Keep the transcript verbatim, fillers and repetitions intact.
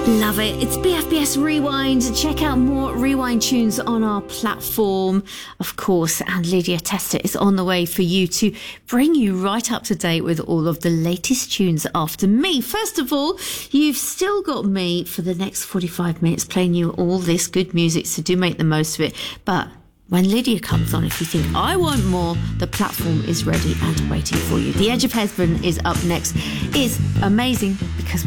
Love it. It's B F B S Rewind. Check out more Rewind tunes on our platform, of course. And Lydia Tester is on the way for you to bring you right up to date with all of the latest tunes after me. First of all, you've still got me for the next forty-five minutes playing you all this good music, so do make the most of it. But when Lydia comes on, if you think, I want more, the platform is ready and waiting for you. The Edge of Heaven is up next. It's amazing because